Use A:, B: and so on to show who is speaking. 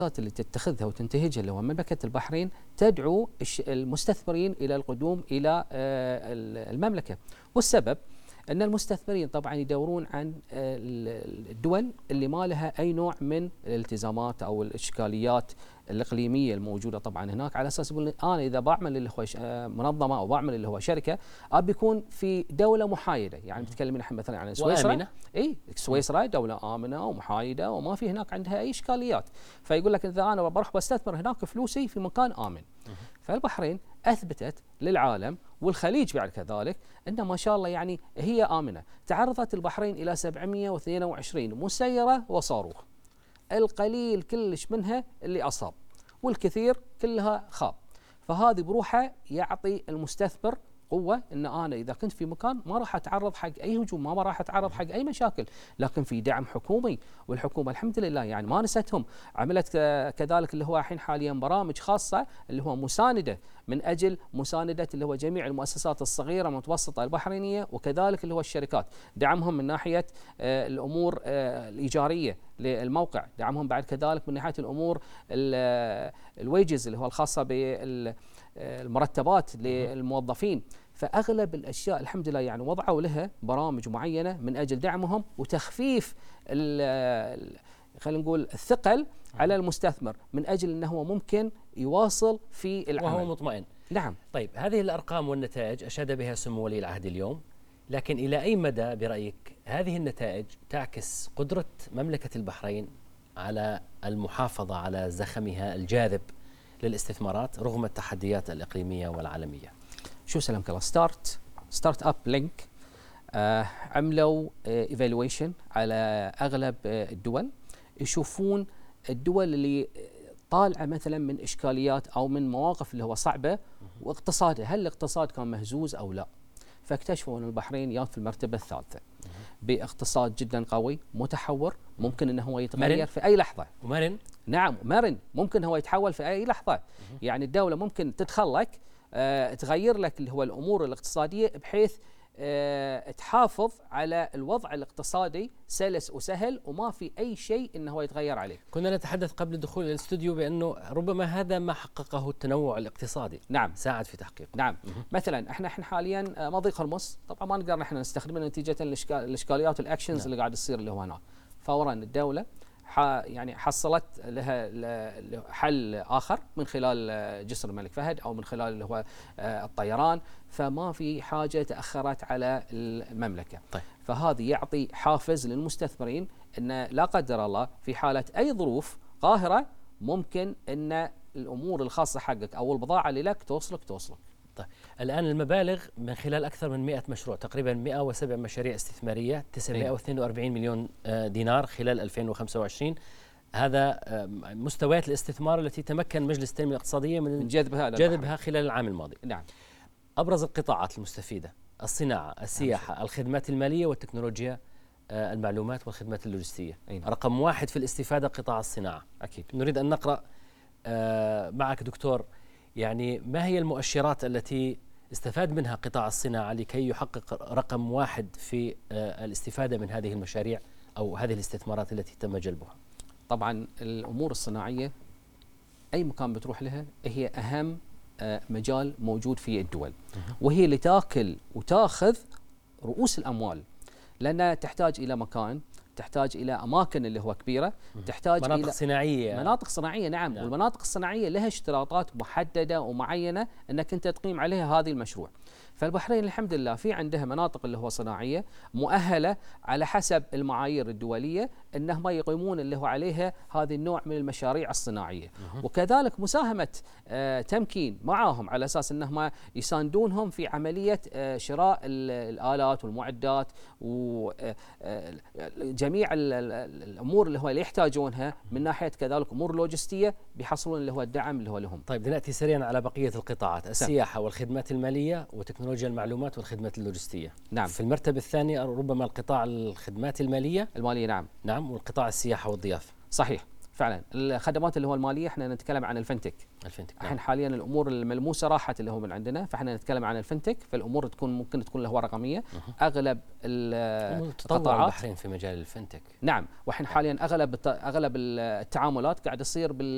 A: اللي تتخذها وتنتهجها اللي هو مملكة البحرين تدعو المستثمرين إلى القدوم إلى المملكة. والسبب أن المستثمرين طبعا يدورون عن الدول اللي ما لها أي نوع من الالتزامات أو الإشكاليات الإقليمية الموجودة طبعا هناك، على أساس يقول أنا إذا بعمل اللي هو منظمة أو بعمل اللي هو شركة أبي يكون في دولة محايدة. يعني بتكلم نحن مثلا عن سويسرا، سويسرا دولة آمنة ومحايدة وما في هناك عندها أي إشكاليات، فيقول لك إذا أنا بروح بستثمر هناك فلوسي في مكان آمن. فالبحرين أثبتت للعالم والخليج بعد كذلك أن ما شاء الله يعني هي آمنة. تعرضت البحرين إلى 722 مسيرة وصاروخ، القليل كلش منها اللي أصاب والكثير كلها خاب. فهذه بروحها يعطي المستثمر قوة أن أنا إذا كنت في مكان ما راح أتعرض حق أي هجوم، ما راح أتعرض حق أي مشاكل، لكن في دعم حكومي. والحكومة الحمد لله يعني ما نستهم، عملت كذلك اللي هو الحين حاليا برامج خاصة اللي هو مساندة من أجل مساندة اللي هو جميع المؤسسات الصغيرة والمتوسطة البحرينية، وكذلك اللي هو الشركات، دعمهم من ناحية الأمور الإيجارية للموقع، دعمهم بعد كذلك من ناحية الأمور الويجز اللي هو الخاصة بالمرتبات للموظفين. فأغلب الأشياء الحمد لله يعني وضعوا لها برامج معينة من أجل دعمهم وتخفيف خلينا نقول الثقل على المستثمر من أجل أنه ممكن يواصل في العمل
B: وهو مطمئن.
A: نعم.
B: طيب هذه الأرقام والنتائج أشاد بها سمو ولي العهد اليوم، لكن إلى أي مدى برأيك هذه النتائج تعكس قدرة مملكة البحرين على المحافظة على زخمها الجاذب للاستثمارات رغم التحديات الإقليمية والعالمية؟
A: شو سلامك الله، ستارت اب لينك عملوا ايفالويشن على اغلب الدول، يشوفون الدول اللي طالعه مثلا من اشكاليات او من مواقف اللي هو صعبه واقتصادها، هل الاقتصاد كان مهزوز او لا؟ فاكتشفوا ان البحرين جات في المرتبه الثالثه باقتصاد جدا قوي متحور، ممكن انه هو يتغير
B: مرن
A: في اي لحظه.
B: ومرن،
A: نعم مرن، ممكن هو يتحول في اي لحظه. يعني الدوله ممكن تدخل لك تغير لك اللي هو الامور الاقتصاديه بحيث تحافظ على الوضع الاقتصادي سلس وسهل وما في اي شيء انه هو يتغير عليه.
B: كنا نتحدث قبل الدخول الى الاستوديو بانه ربما هذا ما حققه التنوع الاقتصادي.
A: نعم،
B: ساعد في تحقيقه.
A: نعم. مثلا احنا حاليا مضيق هرمز طبعا ما نقدر نحن نستخدمه نتيجه الاشكاليات والاكشنز
B: نعم.
A: اللي قاعد تصير اللي هو هناك. فورا الدوله يعني حصلت لها حل آخر من خلال جسر الملك فهد أو من خلال اللي هو الطيران، فما في حاجة تأخرت على المملكة.
B: طيب.
A: فهذا يعطي حافز للمستثمرين أن لا قدر الله في حالة أي ظروف قاهرة ممكن أن الأمور الخاصة حقك أو البضاعة اللي لك توصلك.
B: طيب الآن المبالغ من خلال أكثر من 100 مشروع، تقريبا 107 مشاريع استثمارية، 942 مليون دينار خلال 2025. هذا مستويات الاستثمار التي تمكن مجلس التنمية الاقتصادية من جذبها خلال العام الماضي.
A: نعم.
B: أبرز القطاعات المستفيدة: الصناعة، السياحة، الخدمات المالية والتكنولوجيا، المعلومات والخدمات اللوجستية. رقم 1 في الاستفادة قطاع الصناعة.
A: أكيد.
B: نريد أن نقرأ معك دكتور، يعني ما هي المؤشرات التي استفاد منها قطاع الصناعة لكي يحقق رقم 1 في الاستفادة من هذه المشاريع أو هذه الاستثمارات التي تم جلبها؟
A: طبعا الأمور الصناعية أي مكان بتروح لها هي أهم مجال موجود في الدول، وهي اللي تاكل وتاخذ رؤوس الأموال، لأنها تحتاج إلى مكان، تحتاج إلى أماكن اللي هو كبيرة، تحتاج
B: مناطق
A: إلى
B: صناعية.
A: مناطق صناعية. نعم. والمناطق الصناعية لها اشتراطات محددة ومعينة أنك أنت تقيم عليها هذه المشروع. فالبحرين الحمد لله في عندها مناطق اللي هو صناعية مؤهلة على حسب المعايير الدولية أنهم يقيمون اللي هو عليها هذه النوع من المشاريع الصناعية، وكذلك مساهمة تمكين معاهم على أساس أنهم يساندونهم في عملية شراء الآلات والمعدات وجميع الأمور اللي هو اللي يحتاجونها من ناحية كذلك أمور لوجستية بيحصلون اللي هو الدعم اللي هو لهم.
B: طيب نأتي سريعا على بقية القطاعات: السياحة والخدمات المالية وتكنولوجيا المعلومات والخدمات اللوجستية.
A: نعم.
B: في المرتبة الثانية ربما القطاع الخدمات المالية.
A: نعم.
B: والقطاع السياحة والضيافة.
A: صحيح فعلا. الخدمات اللي هو المالية احنا نتكلم عن الفنتك.
B: نعم.
A: حاليا الامور الملموسه راحت اللي هو من عندنا، فاحنا نتكلم عن الفنتك، فالامور ممكن تكون له رقميه. اغلب
B: القطاعات البحرين في مجال الفنتك.
A: نعم. واحنا حاليا اغلب التعاملات قاعد تصير